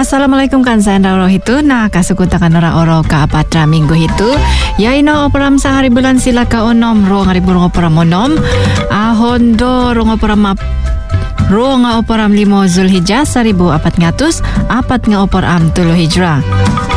Assalamualaikum kan saya Dauro itu. Nah, kasukutakan ora-oro ka apatra minggu itu. Yaino operam sehari bulan sila ka onom ruang ribu rungo operam onom. Ahondo rungo operam Runga operam 5 Zulhijjah 1400 4 nga operam 3 Hijrah.